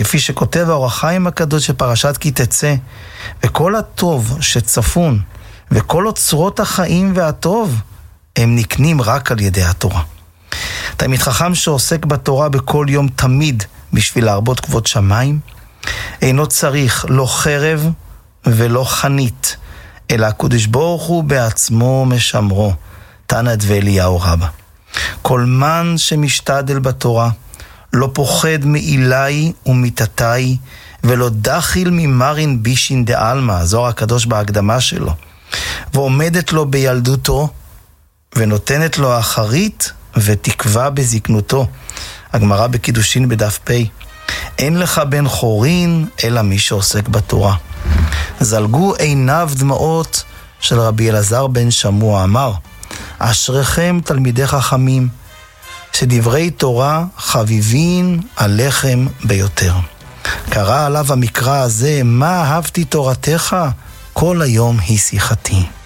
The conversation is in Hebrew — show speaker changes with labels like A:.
A: כפי שכותב האור החיים הקדוש בפרשת כי תצא, וכל הטוב שצפון, וכל אוצרות החיים והטוב, הם נקנים רק על ידי התורה. תלמיד חכם שעוסק בתורה בכל יום תמיד בשביל להרבות כבוד שמיים, אינו צריך לא חרב ולא חנית, אלא הקדוש ברוך הוא בעצמו משמרו, תנא דאליהו רבא. כל מן שמשתדל בתורה, לא פוחד מאילי ומיתתי, ולא דחיל ממרין בישין דעלמא, הזוהר הקדוש בהקדמה שלו, ועומדת לו בילדותו, ונותנת לו אחרית ותקווה בזקנותו. הגמרא בקידושין בדף פ', אין לך בן חורין אלא מי שעוסק בתורה. זלגו עיניו דמעות של רבי אלעזר בן שמוע, אמר, אשריכם תלמידי חכמים, שדברי תורה חביבין עליכם ביותר. קרא עליו המקרא הזה, מה אהבתי תורתך? כל היום היא שיחתי.